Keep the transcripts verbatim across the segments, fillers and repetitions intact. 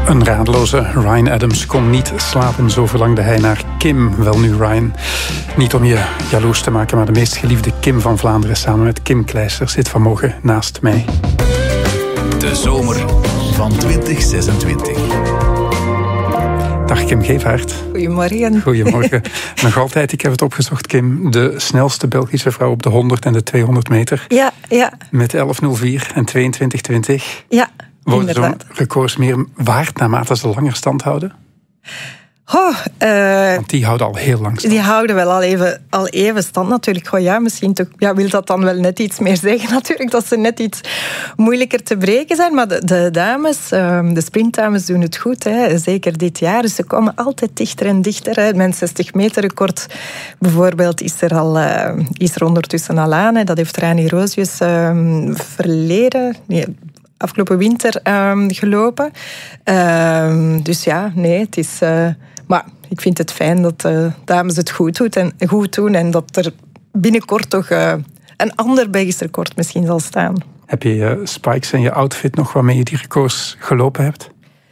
Een radeloze Ryan Adams kon niet slapen, zo verlangde hij naar Kim. Wel nu, Ryan, niet om je jaloers te maken, maar de meest geliefde Kim van Vlaanderen samen met Kim Kleister zit vanmorgen naast mij. De zomer van twintig zesentwintig. Dag Kim Gevaert. Goedemorgen. Goedemorgen. Nog altijd, ik heb het opgezocht, Kim, de snelste Belgische vrouw op de honderd en de tweehonderd meter. Ja, ja. Met elf nul vier en tweeëntwintig twintig. Ja, worden zo'n inderdaad. records meer waard naarmate ze langer stand houden? Oh, uh, Want die houden al heel lang stand. Die houden wel al even, al even stand natuurlijk. Goh, ja, misschien toch, ja, wil dat dan wel net iets meer zeggen natuurlijk, dat ze net iets moeilijker te breken zijn. Maar de, de dames, uh, de sprintdames doen het goed, hè, zeker dit jaar. Dus ze komen altijd dichter en dichter. Hè. Mijn zestig meter record bijvoorbeeld is er, al, uh, is er ondertussen al aan. Hè. Dat heeft Rani Roosius uh, verleden... Nee, afgelopen winter uh, gelopen. Uh, dus ja, nee, het is... Uh, maar ik vind het fijn dat de dames het goed doen en, goed doen en dat er binnenkort toch uh, een ander Belgisch record misschien zal staan. Heb je je spikes en je outfit nog waarmee je die records gelopen hebt?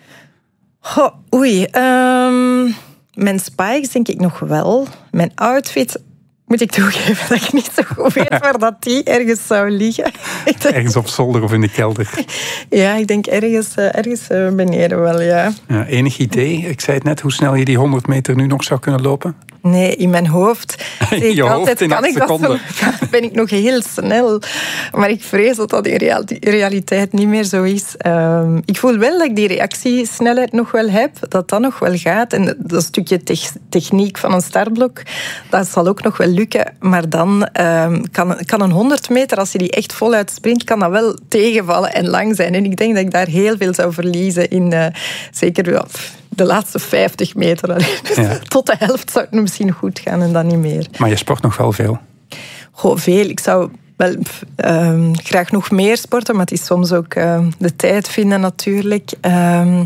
Oh, oei. Um, mijn spikes denk ik nog wel. Mijn outfit... Moet ik toegeven dat ik niet zo goed weet waar dat die ergens zou liggen. Ergens op zolder of in de kelder? Ja, ik denk ergens, ergens beneden wel, ja. ja. Enig idee, ik zei het net, hoe snel je die honderd meter nu nog zou kunnen lopen? Nee, in mijn hoofd. In je ik hoofd altijd, in kan ik dat zo, ben ik nog heel snel. Maar ik vrees dat dat in realiteit niet meer zo is. Um, ik voel wel dat ik die reactiesnelheid nog wel heb, dat dat nog wel gaat. En dat stukje te- techniek van een startblok, dat zal ook nog wel lukken. Maar dan um, kan, kan een honderd meter, als je die echt voluit sprint, kan dat wel tegenvallen en lang zijn. En ik denk dat ik daar heel veel zou verliezen in uh, zeker wel... de laatste vijftig meter. Dus ja. Tot de helft zou het misschien goed gaan en dan niet meer. Maar je sport nog wel veel? Goh, veel. Ik zou wel uh, graag nog meer sporten, maar het is soms ook uh, de tijd vinden natuurlijk. Uh,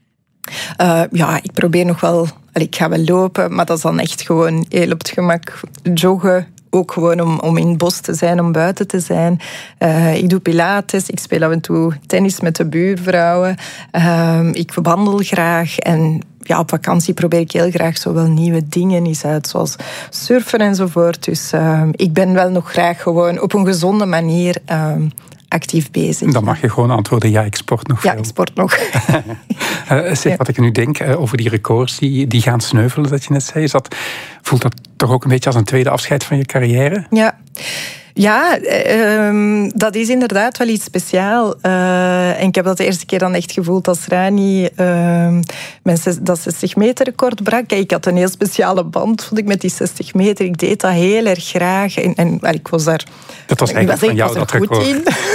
uh, ja, ik probeer nog wel... Ik ga wel lopen, maar dat is dan echt gewoon heel op het gemak joggen. Ook gewoon om, om in het bos te zijn, om buiten te zijn. Uh, ik doe pilates, ik speel af en toe tennis met de buurvrouwen. Uh, ik wandel graag en ja, op vakantie probeer ik heel graag zowel nieuwe dingen eens uit, zoals surfen enzovoort. Dus uh, ik ben wel nog graag gewoon op een gezonde manier uh, actief bezig. Dan mag je gewoon antwoorden, ja, ik sport nog veel. Ja, ik sport nog. uh, zeg, wat ik nu denk uh, over die records die, die gaan sneuvelen, dat je net zei, is dat, voelt dat toch ook een beetje als een tweede afscheid van je carrière? Ja. Ja, uh, dat is inderdaad wel iets speciaals. Uh, en ik heb dat de eerste keer dan echt gevoeld als Rani uh, mijn zes, dat zestig meter record brak. Ik had een heel speciale band, vond ik, met die zestig meter. Ik deed dat heel erg graag. En, en well, ik was daar... Dat was eigenlijk was, van jou, dat record.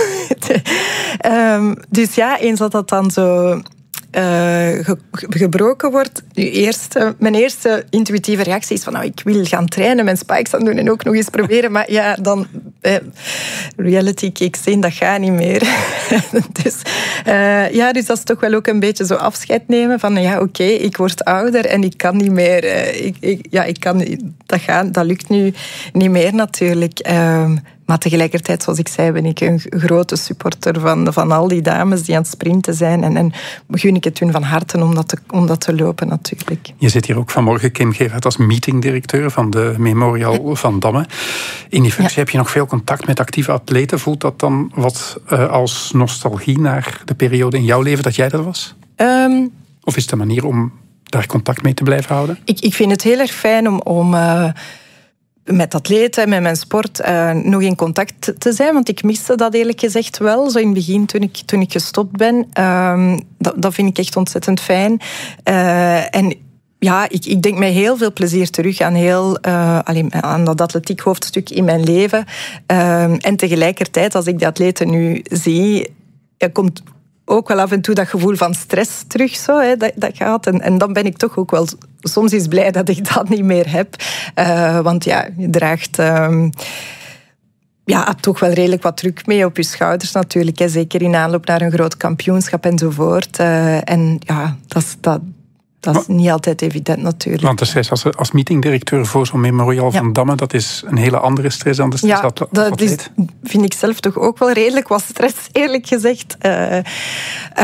um, dus ja, eens dat dat dan zo... Uh, ge- gebroken wordt. Nu eerste, mijn eerste intuïtieve reactie is van nou, ik wil gaan trainen, mijn spikes aan doen en ook nog eens proberen. Maar ja, dan eh, reality kicks in, dat gaat niet meer. dus, uh, ja, dus dat is toch wel ook een beetje zo afscheid nemen van ja, oké, okay, ik word ouder en ik kan niet meer. Uh, ik, ik, ja, ik kan, dat, gaat, dat lukt nu niet meer natuurlijk. Uh, Maar tegelijkertijd, zoals ik zei, ben ik een grote supporter van, van al die dames die aan het sprinten zijn. En, en gun ik het hun van harte om dat, te, om dat te lopen, natuurlijk. Je zit hier ook vanmorgen, Kim Gevaert, als meetingdirecteur van de Memorial van Damme. In die functie ja. heb je nog veel contact met actieve atleten. Voelt dat dan wat uh, als nostalgie naar de periode in jouw leven dat jij dat was? Um, of is het een manier om daar contact mee te blijven houden? Ik, ik vind het heel erg fijn om... om uh, met atleten, met mijn sport, uh, nog in contact te zijn. Want ik miste dat eerlijk gezegd wel. Zo in het begin, toen ik, toen ik gestopt ben. Uh, dat, dat vind ik echt ontzettend fijn. Uh, en ja, ik, ik denk met heel veel plezier terug aan, heel, uh, alleen, aan dat atletiek hoofdstuk in mijn leven. Uh, en tegelijkertijd, als ik de atleten nu zie... Er komt ook wel af en toe dat gevoel van stress terug, zo, hè, dat, dat gaat. En, en dan ben ik toch ook wel soms eens blij dat ik dat niet meer heb. Uh, want ja, je draagt... Um, ja, toch wel redelijk wat druk mee op je schouders natuurlijk. Hè. Zeker in aanloop naar een groot kampioenschap enzovoort. Uh, en ja, dat is... Dat, Dat is niet altijd evident natuurlijk. Want de stress als, als meetingdirecteur voor zo'n Memorial ja. van Damme, dat is een hele andere stress dan de stress ja, dat, dat is, vind ik zelf toch ook wel redelijk wat stress, eerlijk gezegd. Uh,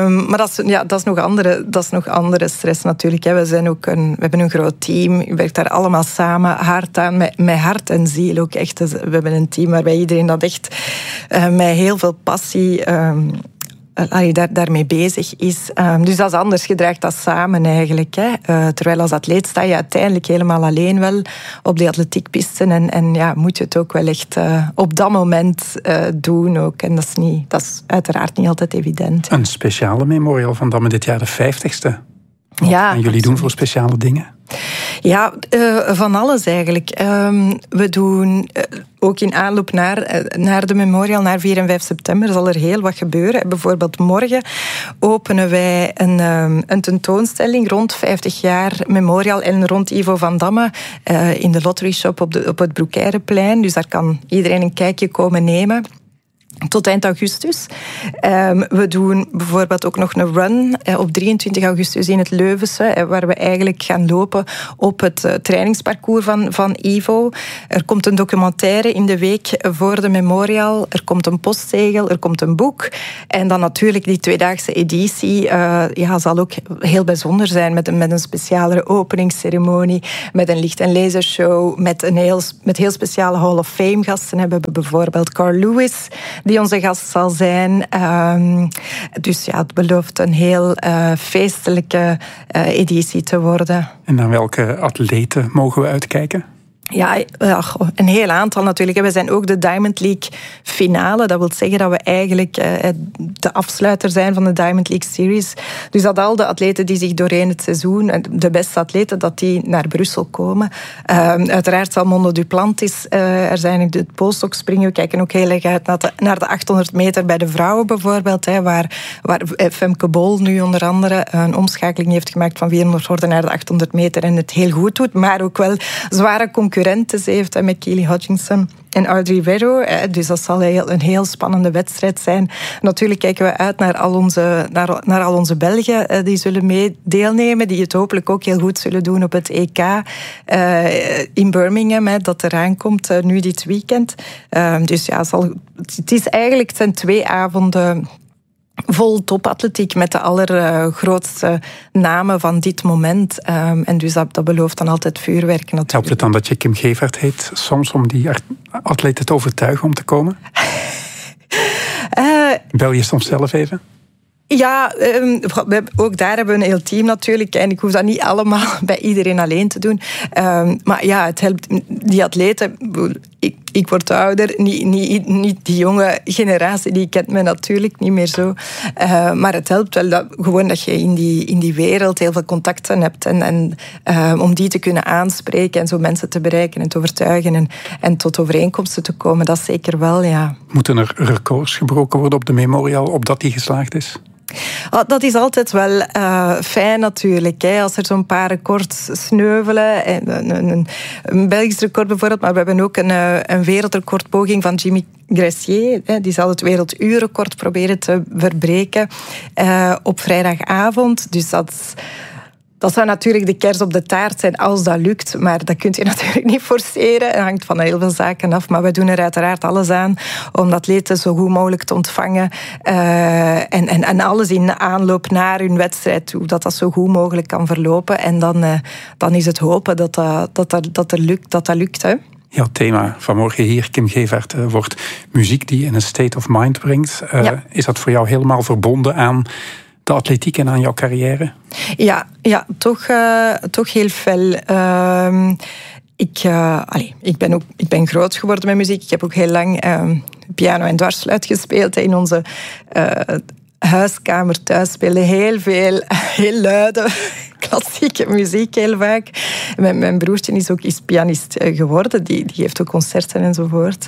Um, maar dat is, ja, dat, is nog andere, dat is nog andere stress natuurlijk. Hè. We, zijn ook een, we hebben een groot team. Je werkt daar allemaal samen hard aan, met, met hart en ziel ook echt. We hebben een team waarbij iedereen dat echt uh, met heel veel passie... Um, Allee, daar, daarmee bezig is. Um, dus dat is anders, je draagt dat samen eigenlijk. Hè. Uh, terwijl als atleet sta je uiteindelijk helemaal alleen wel op die atletiekpisten. En, en ja, moet je het ook wel echt uh, op dat moment uh, doen ook. En dat is, niet, dat is uiteraard niet altijd evident. Een speciale memorial van Damme dit jaar, de vijftigste. Wat ja, gaan jullie absoluut. doen voor speciale dingen? Ja, uh, van alles eigenlijk. Um, we doen uh, ook in aanloop naar, uh, naar de memorial, naar vier en vijf september, zal er heel wat gebeuren. Bijvoorbeeld morgen openen wij een, um, een tentoonstelling rond vijftig jaar memorial en rond Ivo van Damme uh, in de Lottery Shop op, de, op het Broekeirenplein. Dus daar kan iedereen een kijkje komen nemen. Tot eind augustus. Um, we doen bijvoorbeeld ook nog een run uh, op drieëntwintig augustus in het Leuvense, uh, waar we eigenlijk gaan lopen op het uh, trainingsparcours van, van Ivo. Er komt een documentaire in de week voor de memorial. Er komt een postzegel, er komt een boek. En dan natuurlijk die tweedaagse editie uh, ja, zal ook heel bijzonder zijn met een, met een speciale openingsceremonie, met een licht- en lasershow, met, een heel, met heel speciale Hall of Fame gasten. We hebben bijvoorbeeld Carl Lewis, die onze gast zal zijn. Um, dus ja, het belooft een heel uh, feestelijke uh, editie te worden. En naar welke atleten mogen we uitkijken? Ja, een heel aantal natuurlijk. We zijn ook de Diamond League finale. Dat wil zeggen dat we eigenlijk de afsluiter zijn van de Diamond League Series. Dus dat al de atleten die zich doorheen het seizoen, de beste atleten, dat die naar Brussel komen. Uh, uiteraard zal Mondo Duplantis uh, er zijn. De polstok springen. We kijken ook heel erg uit naar de, naar de achthonderd meter bij de vrouwen bijvoorbeeld. Hè, waar, waar Femke Bol nu onder andere een omschakeling heeft gemaakt van vierhonderd horden naar de achthonderd meter en het heel goed doet. Maar ook wel zware concurrentie heeft met Keely Hodgkinson en Audrey Verro. Dus dat zal een heel spannende wedstrijd zijn. Natuurlijk kijken we uit naar al onze, naar, naar al onze Belgen die zullen mee deelnemen, die het hopelijk ook heel goed zullen doen op het E K uh, in Birmingham, dat eraan komt uh, nu dit weekend. Uh, dus ja, zal, het is eigenlijk het zijn twee avonden vol topatletiek met de allergrootste namen van dit moment. Um, en dus dat, dat belooft dan altijd vuurwerk natuurlijk. Helpt het dan dat je Kim Gevaert heet soms om die atleten te overtuigen om te komen? uh, Bel je soms zelf even? Ja, um, ook daar hebben we een heel team natuurlijk. En ik hoef dat niet allemaal bij iedereen alleen te doen. Um, maar ja, het helpt die atleten. Ik, ik word ouder, niet, niet, niet die jonge generatie, die kent me natuurlijk niet meer zo. Uh, maar het helpt wel dat, gewoon dat je in die, in die wereld heel veel contacten hebt. En, en uh, om die te kunnen aanspreken en zo mensen te bereiken en te overtuigen en, en tot overeenkomsten te komen, dat zeker wel, ja. Moeten er records gebroken worden op de memorial, opdat die geslaagd is? Dat is altijd wel uh, fijn natuurlijk. Hè. Als er zo'n paar records sneuvelen. Een, een, een Belgisch record bijvoorbeeld. Maar we hebben ook een, een wereldrecordpoging van Jimmy Gressier. Hè. Die zal het werelduurrecord proberen te verbreken uh, op vrijdagavond. Dus dat... Dat zou natuurlijk de kers op de taart zijn als dat lukt. Maar dat kun je natuurlijk niet forceren. Het hangt van heel veel zaken af. Maar we doen er uiteraard alles aan om de atleten zo goed mogelijk te ontvangen. Uh, en, en, en alles in aanloop naar hun wedstrijd toe. Dat dat zo goed mogelijk kan verlopen. En dan, uh, dan is het hopen dat dat, dat, dat, dat, er lukt, dat, dat lukt. Hè. Ja, het thema vanmorgen hier, Kim Gevaert, uh, wordt muziek die in een state of mind brengt. Uh, ja. Is dat voor jou helemaal verbonden aan de atletiek en aan jouw carrière? Ja, ja toch, uh, toch heel fel. Uh, ik, uh, allez, ik, ben ook, ik ben groot geworden met muziek. Ik heb ook heel lang uh, piano en dwarsfluit gespeeld in onze uh, huiskamer thuis. Speelde heel veel, heel luide klassieke muziek heel vaak. Mijn, mijn broertje is ook is pianist geworden. Die, die geeft ook concerten enzovoort.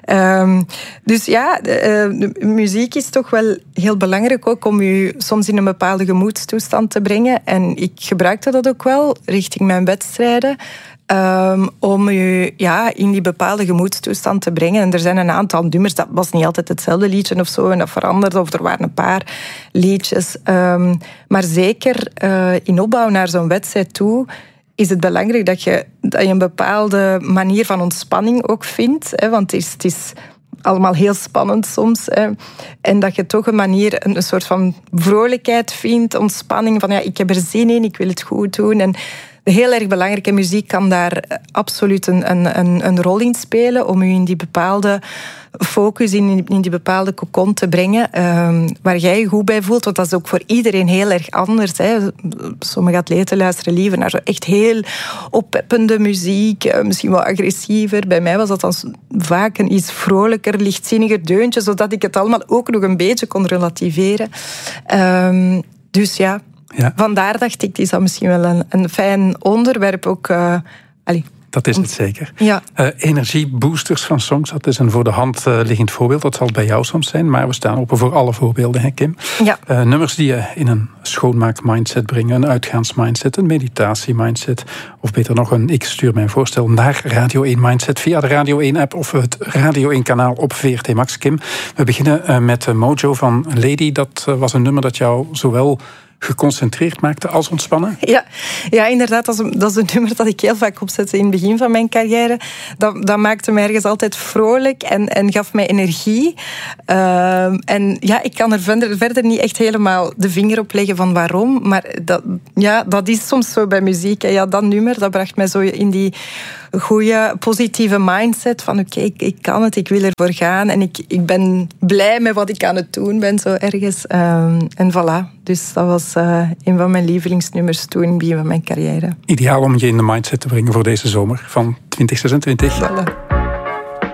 Um, dus ja, de, de muziek is toch wel heel belangrijk ook om je soms in een bepaalde gemoedstoestand te brengen. En ik gebruikte dat ook wel richting mijn wedstrijden. Um, om je ja, in die bepaalde gemoedstoestand te brengen. En er zijn een aantal nummers, dat was niet altijd hetzelfde liedje of zo, en dat veranderde, of er waren een paar liedjes. Um, maar zeker uh, in opbouw naar zo'n wedstrijd toe is het belangrijk dat je, dat je een bepaalde manier van ontspanning ook vindt. Hè, want het is... Het is allemaal heel spannend soms. Hè. En dat je toch een manier, een, een soort van vrolijkheid vindt, ontspanning, van ja, ik heb er zin in, ik wil het goed doen. En heel erg belangrijke muziek kan daar absoluut een, een, een rol in spelen om u in die bepaalde focus, in, in die bepaalde cocon te brengen, um, waar jij je goed bij voelt. Want dat is ook voor iedereen heel erg anders. Hè. Sommige atleten luisteren liever naar zo echt heel oppeppende muziek, uh, misschien wel agressiever. Bij mij was dat dan vaak een iets vrolijker, lichtzinniger deuntje, zodat ik het allemaal ook nog een beetje kon relativeren. Um, dus ja... Ja. Vandaar dacht ik, is dat misschien wel een, een fijn onderwerp ook. Uh, allee. Dat is het zeker. Ja. Uh, energieboosters van songs, dat is een voor de hand uh, liggend voorbeeld. Dat zal bij jou soms zijn, maar we staan open voor alle voorbeelden, hè, Kim? Ja. Uh, nummers die je in een schoonmaak-mindset brengen, een uitgaans-mindset, een meditatie-mindset, of beter nog een ik stuur mijn voorstel naar Radio één Mindset via de Radio één app of het Radio één kanaal op V R T Max, Kim. We beginnen uh, met uh, Mojo van Lady. Dat uh, was een nummer dat jou zowel geconcentreerd maakte als ontspannen? Ja, ja inderdaad. Dat is, een, dat is een nummer dat ik heel vaak opzette in het begin van mijn carrière. Dat, dat maakte me ergens altijd vrolijk en, en gaf mij energie. Uh, en ja, ik kan er verder, verder niet echt helemaal de vinger op leggen van waarom. Maar dat, ja, dat is soms zo bij muziek. En ja, dat nummer, dat bracht mij zo in die goede, positieve mindset van oké, okay, ik, ik kan het, ik wil ervoor gaan. En ik, ik ben blij met wat ik aan het doen ben, zo ergens. Uh, en voilà. Dus dat was uh, een van mijn lievelingsnummers toen in het begin van mijn carrière. Ideaal om je in de mindset te brengen voor deze zomer van twintig zesentwintig. Voilà.